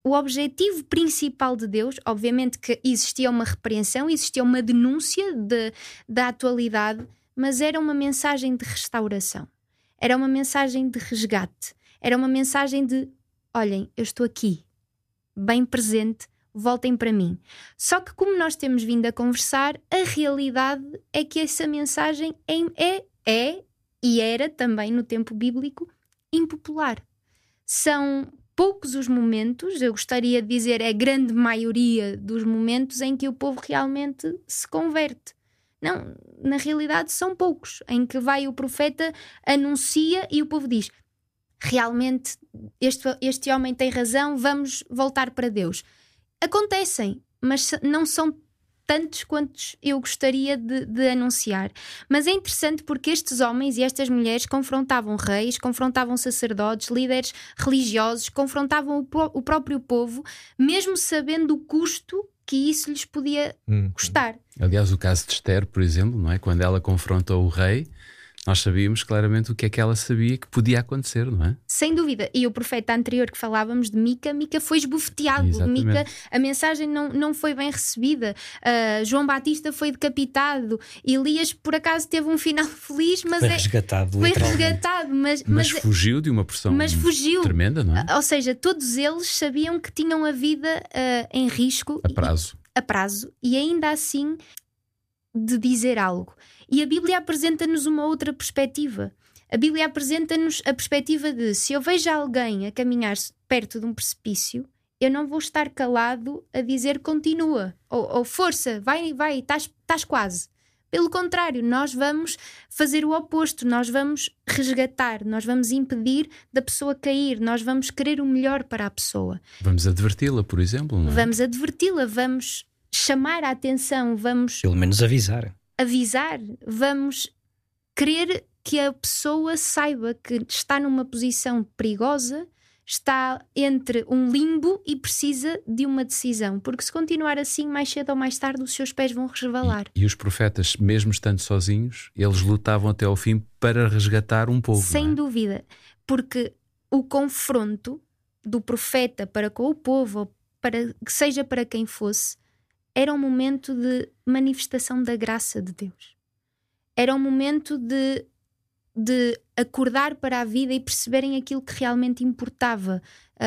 o objetivo principal de Deus, obviamente que existia uma repreensão, existia uma denúncia da atualidade, mas era uma mensagem de restauração, era uma mensagem de resgate, era uma mensagem de: olhem, eu estou aqui, bem presente, voltem para mim. Só que, como nós temos vindo a conversar, a realidade é que essa mensagem é e era também no tempo bíblico impopular. São poucos os momentos, eu gostaria de dizer a grande maioria dos momentos em que o povo realmente se converte. Não, na realidade são poucos, em que vai o profeta, anuncia e o povo diz: realmente este homem tem razão, vamos voltar para Deus. Acontecem, mas não são tantos quantos eu gostaria de anunciar. Mas é interessante porque estes homens e estas mulheres confrontavam reis, confrontavam sacerdotes, líderes religiosos, confrontavam o próprio povo, mesmo sabendo o custo que isso lhes podia custar. Aliás, o caso de Esther, por exemplo, não é? Quando ela confronta o rei, nós sabíamos claramente o que é que ela sabia que podia acontecer, não é? Sem dúvida. E o profeta anterior que falávamos de Mica foi esbofeteado. Mica, a mensagem não foi bem recebida. João Batista foi decapitado. Elias, por acaso, teve um final feliz, mas foi resgatado. Mas fugiu de uma pressão tremenda, não é? Ou seja, todos eles sabiam que tinham a vida em risco. A prazo. E ainda assim de dizer algo. E a Bíblia apresenta-nos uma outra perspectiva. A Bíblia apresenta-nos a perspectiva de: se eu vejo alguém a caminhar perto de um precipício, eu não vou estar calado a dizer continua, ou força, vai, estás quase. Pelo contrário, nós vamos fazer o oposto, nós vamos resgatar, nós vamos impedir da pessoa cair, nós vamos querer o melhor para a pessoa. Vamos adverti-la, por exemplo, não é? Vamos adverti-la, vamos chamar a atenção, vamos... pelo menos avisar, vamos querer que a pessoa saiba que está numa posição perigosa, está entre um limbo e precisa de uma decisão, porque se continuar assim, mais cedo ou mais tarde os seus pés vão resvalar. E os profetas, mesmo estando sozinhos, eles lutavam até ao fim para resgatar um povo. Sem dúvida, porque o confronto do profeta para com o povo, para que seja para quem fosse, era um momento de manifestação da graça de Deus. Era um momento de acordar para a vida e perceberem aquilo que realmente importava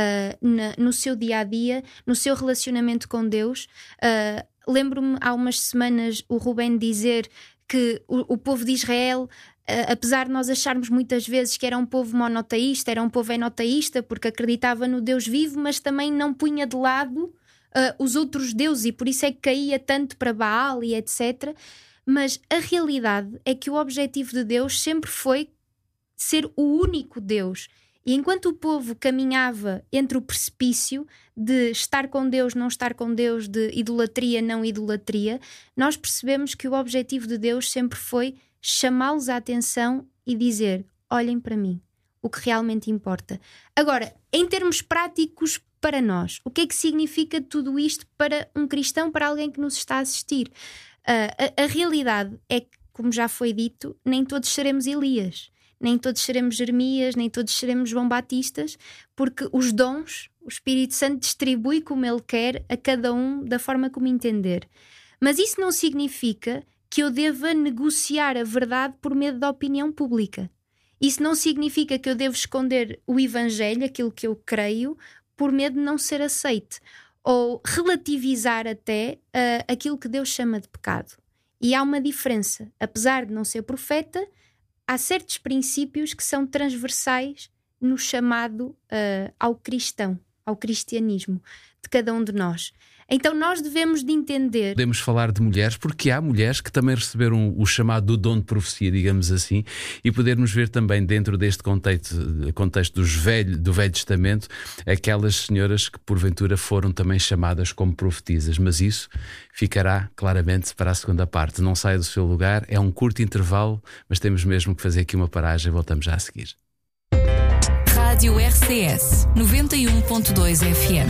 no seu dia-a-dia, no seu relacionamento com Deus. Lembro-me, há umas semanas, o Rubén dizer que o povo de Israel, apesar de nós acharmos muitas vezes que era um povo monoteísta, era um povo enoteísta, porque acreditava no Deus vivo, mas também não punha de lado os outros deuses, e por isso é que caía tanto para Baal e etc. Mas a realidade é que o objetivo de Deus sempre foi ser o único Deus. E enquanto o povo caminhava entre o precipício de estar com Deus, não estar com Deus, de idolatria, não idolatria, nós percebemos que o objetivo de Deus sempre foi chamá-los à atenção e dizer: olhem para mim, o que realmente importa. Agora, em termos práticos para nós, o que é que significa tudo isto para um cristão, para alguém que nos está a assistir? A realidade é que, como já foi dito, nem todos seremos Elias, nem todos seremos Jeremias, nem todos seremos João Batistas, porque os dons, o Espírito Santo distribui como Ele quer a cada um da forma como entender. Mas isso não significa que eu deva negociar a verdade por medo da opinião pública. Isso não significa que eu devo esconder o Evangelho, aquilo que eu creio, por medo de não ser aceite, ou relativizar até aquilo que Deus chama de pecado. E há uma diferença. Apesar de não ser profeta, há certos princípios que são transversais no chamado ao cristão, ao cristianismo de cada um de nós. Então nós devemos de entender... Podemos falar de mulheres, porque há mulheres que também receberam o chamado do dom de profecia, digamos assim, e podermos ver também dentro deste contexto do Velho Testamento, aquelas senhoras que porventura foram também chamadas como profetisas, mas isso ficará claramente para a segunda parte. Não saia do seu lugar, é um curto intervalo, mas temos mesmo que fazer aqui uma paragem, voltamos já a seguir. Rádio RCS 91.2 FM.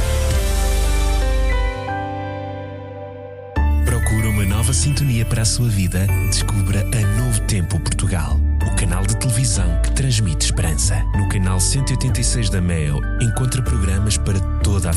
Procura uma nova sintonia para a sua vida? Descubra a Novo Tempo Portugal, o canal de televisão que transmite esperança. No canal 186 da Mel, encontra programas para toda a